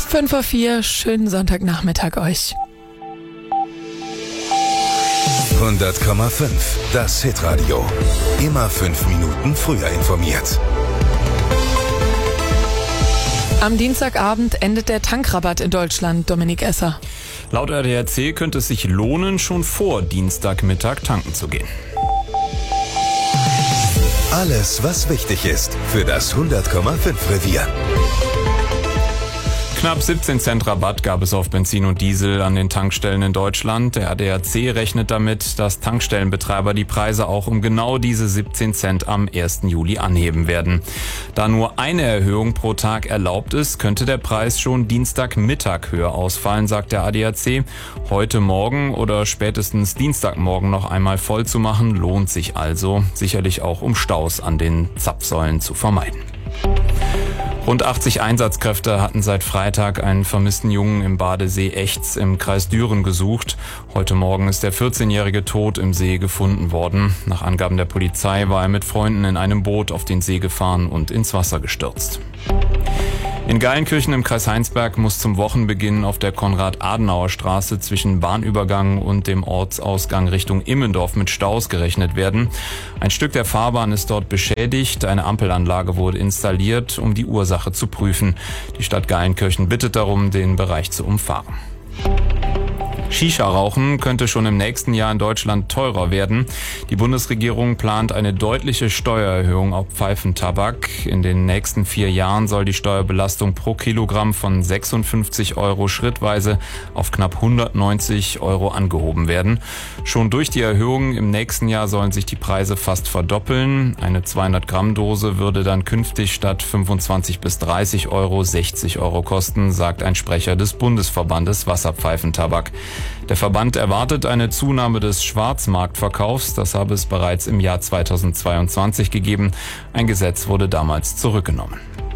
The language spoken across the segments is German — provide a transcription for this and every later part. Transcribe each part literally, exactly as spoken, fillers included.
fünf Uhr vier, schönen Sonntagnachmittag euch. hundert Komma fünf, das Hitradio. Immer fünf Minuten früher informiert. Am Dienstagabend endet der Tankrabatt in Deutschland, Dominik Esser. Laut A D A C könnte es sich lohnen, schon vor Dienstagmittag tanken zu gehen. Alles, was wichtig ist für das hundert Komma fünf Revier. Knapp siebzehn Cent Rabatt gab es auf Benzin und Diesel an den Tankstellen in Deutschland. Der A D A C rechnet damit, dass Tankstellenbetreiber die Preise auch um genau diese siebzehn Cent am ersten Juli anheben werden. Da nur eine Erhöhung pro Tag erlaubt ist, könnte der Preis schon Dienstagmittag höher ausfallen, sagt der A D A C. Heute Morgen oder spätestens Dienstagmorgen noch einmal voll zu machen, lohnt sich also. Sicherlich auch, um Staus an den Zapfsäulen zu vermeiden. Rund achtzig Einsatzkräfte hatten seit Freitag einen vermissten Jungen im Badesee Echts im Kreis Düren gesucht. Heute Morgen ist der vierzehnjährige tot im See gefunden worden. Nach Angaben der Polizei war er mit Freunden in einem Boot auf den See gefahren und ins Wasser gestürzt. In Geilenkirchen im Kreis Heinsberg muss zum Wochenbeginn auf der Konrad-Adenauer-Straße zwischen Bahnübergang und dem Ortsausgang Richtung Immendorf mit Staus gerechnet werden. Ein Stück der Fahrbahn ist dort beschädigt. Eine Ampelanlage wurde installiert, um die Ursache zu prüfen. Die Stadt Geilenkirchen bittet darum, den Bereich zu umfahren. Shisha-Rauchen könnte schon im nächsten Jahr in Deutschland teurer werden. Die Bundesregierung plant eine deutliche Steuererhöhung auf Pfeifentabak. In den nächsten vier Jahren soll die Steuerbelastung pro Kilogramm von sechsundfünfzig Euro schrittweise auf knapp hundertneunzig Euro angehoben werden. Schon durch die Erhöhung im nächsten Jahr sollen sich die Preise fast verdoppeln. Eine zweihundert Gramm Dose würde dann künftig statt fünfundzwanzig bis dreißig Euro sechzig Euro kosten, sagt ein Sprecher des Bundesverbandes Wasserpfeifentabak. Der Verband erwartet eine Zunahme des Schwarzmarktverkaufs. Das habe es bereits im Jahr zweitausendzweiundzwanzig gegeben. Ein Gesetz wurde damals zurückgenommen.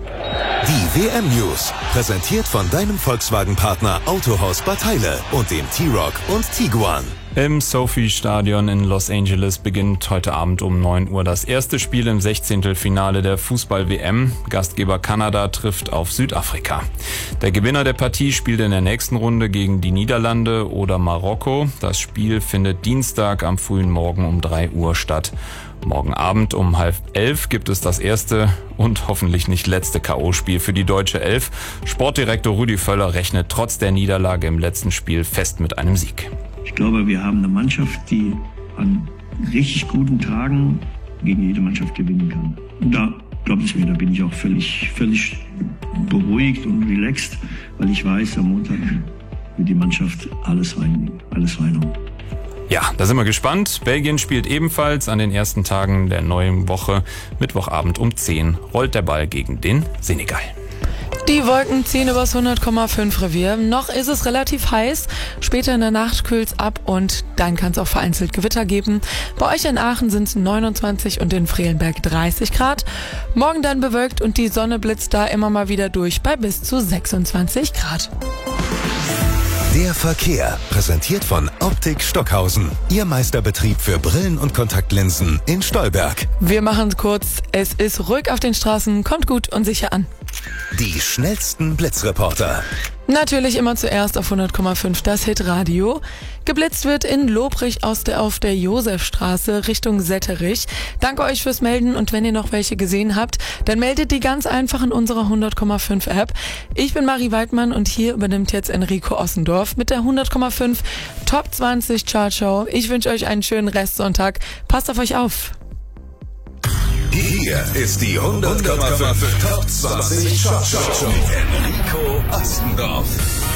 Die W M-News, präsentiert von deinem Volkswagen-Partner Autohaus Bataille und dem T-Roc und Tiguan. Im SoFi-Stadion in Los Angeles beginnt heute Abend um neun Uhr das erste Spiel im Sechzehntelfinale der Fußball-W M. Gastgeber Kanada trifft auf Südafrika. Der Gewinner der Partie spielt in der nächsten Runde gegen die Niederlande oder Marokko. Das Spiel findet Dienstag am frühen Morgen um drei Uhr statt. Morgen Abend um halb elf gibt es das erste und hoffentlich nicht letzte K O-Spiel für die deutsche Elf. Sportdirektor Rudi Völler rechnet trotz der Niederlage im letzten Spiel fest mit einem Sieg. Ich glaube, wir haben eine Mannschaft, die an richtig guten Tagen gegen jede Mannschaft gewinnen kann. Und da, glaube ich mir, da bin ich auch völlig, völlig beruhigt und relaxed, weil ich weiß, am Montag wird die Mannschaft alles reinnehmen, alles reinhauen. Ja, da sind wir gespannt. Belgien spielt ebenfalls an den ersten Tagen der neuen Woche. Mittwochabend um zehn rollt der Ball gegen den Senegal. Die Wolken ziehen übers hundert Komma fünf Revier. Noch ist es relativ heiß. Später in der Nacht kühlt's ab und dann kann es auch vereinzelt Gewitter geben. Bei euch in Aachen sind es neunundzwanzig und in Frelenberg dreißig Grad. Morgen dann bewölkt und die Sonne blitzt da immer mal wieder durch bei bis zu sechsundzwanzig Grad. Der Verkehr, präsentiert von Optik Stockhausen. Ihr Meisterbetrieb für Brillen und Kontaktlinsen in Stolberg. Wir machen's kurz. Es ist ruhig auf den Straßen. Kommt gut und sicher an. Die schnellsten Blitzreporter. Natürlich immer zuerst auf hundert Komma fünf das Hitradio. Geblitzt wird in Lobrich aus der, auf der Josefstraße Richtung Setterich. Danke euch fürs Melden und wenn ihr noch welche gesehen habt, dann meldet die ganz einfach in unserer hundert Komma fünf App. Ich bin Marie Weidmann und hier übernimmt jetzt Enrico Ossendorf mit der hundert Komma fünf Top zwanzig Chartshow. Ich wünsche euch einen schönen Restsonntag. Passt auf euch auf. Hier ist die hundert Komma fünf Top zwanzig Chartshow mit Enrico Ossendorf.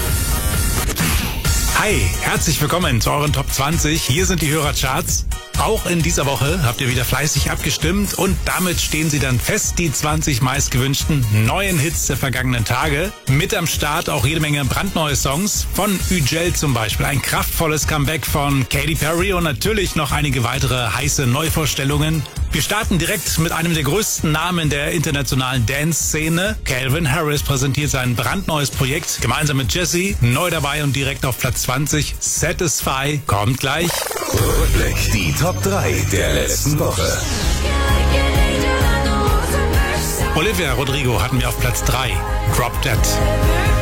Hi, herzlich willkommen zu euren Top zwanzig. Hier sind die Hörercharts. Auch in dieser Woche habt ihr wieder fleißig abgestimmt und damit stehen sie dann fest, die zwanzig meistgewünschten neuen Hits der vergangenen Tage. Mit am Start auch jede Menge brandneue Songs von Ügel zum Beispiel, ein kraftvolles Comeback von Katy Perry und natürlich noch einige weitere heiße Neuvorstellungen. Wir starten direkt mit einem der größten Namen der internationalen Dance-Szene. Calvin Harris präsentiert sein brandneues Projekt gemeinsam mit Jessie. Neu dabei und direkt auf Platz zwanzig. Satisfy kommt gleich. Rückblick, die Top drei der letzten Woche. Olivia Rodrigo hatten wir auf Platz drei. Drop Dead.